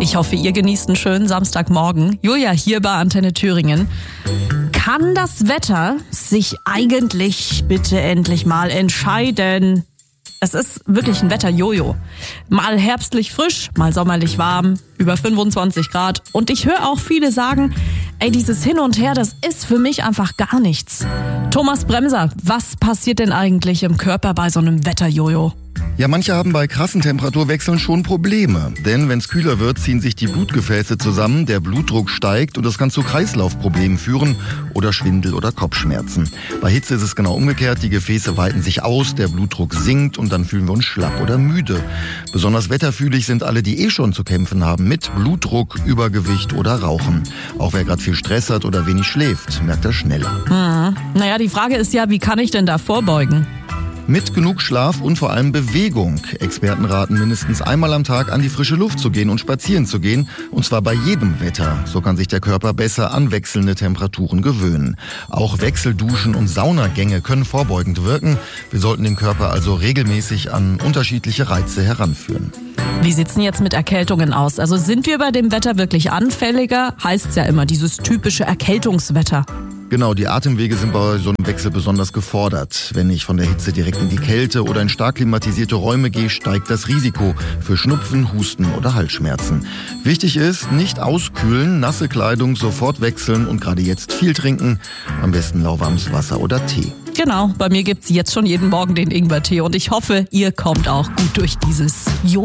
Ich hoffe, ihr genießt einen schönen Samstagmorgen. Julia hier bei Antenne Thüringen. Kann das Wetter sich eigentlich bitte endlich mal entscheiden? Es ist wirklich ein Wetterjojo. Mal herbstlich frisch, mal sommerlich warm, über 25 Grad. Und ich höre auch viele sagen, dieses Hin und Her, das ist für mich einfach gar nichts. Thomas Bremser, was passiert denn eigentlich im Körper bei so einem Wetterjojo? Ja, manche haben bei krassen Temperaturwechseln schon Probleme. Denn wenn es kühler wird, ziehen sich die Blutgefäße zusammen, der Blutdruck steigt und das kann zu Kreislaufproblemen führen oder Schwindel oder Kopfschmerzen. Bei Hitze ist es genau umgekehrt, die Gefäße weiten sich aus, der Blutdruck sinkt und dann fühlen wir uns schlapp oder müde. Besonders wetterfühlig sind alle, die schon zu kämpfen haben mit Blutdruck, Übergewicht oder Rauchen. Auch wer gerade viel Stress hat oder wenig schläft, merkt das schneller. Naja, die Frage ist ja, wie kann ich denn da vorbeugen? Mit genug Schlaf und vor allem Bewegung. Experten raten, mindestens einmal am Tag an die frische Luft zu gehen und spazieren zu gehen. Und zwar bei jedem Wetter. So kann sich der Körper besser an wechselnde Temperaturen gewöhnen. Auch Wechselduschen und Saunagänge können vorbeugend wirken. Wir sollten den Körper also regelmäßig an unterschiedliche Reize heranführen. Wie sieht's denn jetzt mit Erkältungen aus? Also sind wir bei dem Wetter wirklich anfälliger? Heißt's ja immer, dieses typische Erkältungswetter. Genau, die Atemwege sind bei so einem Wechsel besonders gefordert. Wenn ich von der Hitze direkt in die Kälte oder in stark klimatisierte Räume gehe, steigt das Risiko für Schnupfen, Husten oder Halsschmerzen. Wichtig ist, nicht auskühlen, nasse Kleidung sofort wechseln und gerade jetzt viel trinken. Am besten lauwarmes Wasser oder Tee. Genau, bei mir gibt's jetzt schon jeden Morgen den Ingwertee und ich hoffe, ihr kommt auch gut durch dieses